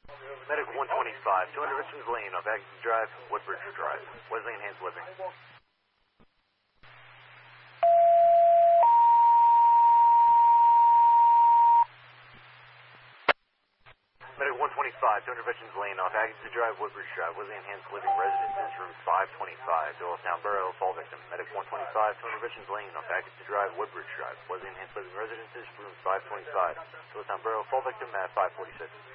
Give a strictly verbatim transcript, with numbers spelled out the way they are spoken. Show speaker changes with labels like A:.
A: Medic one twenty-five, two hundred Richards Lane off Atkinson Drive, Woodbridge Drive. Wesley Enhanced Living. Medic one twenty-five, two hundred Veterans Lane off Atkinson Drive, Woodbridge Drive. Wesley Enhanced Living Residences, room five twenty-five. Doylestown Borough, fall victim. Medic one twenty-five, two hundred Veterans Lane off Atkinson Drive, Woodbridge Drive. Wesley Enhanced Living Residences, room five twenty-five. Doylestown Borough, fall victim at five forty-six.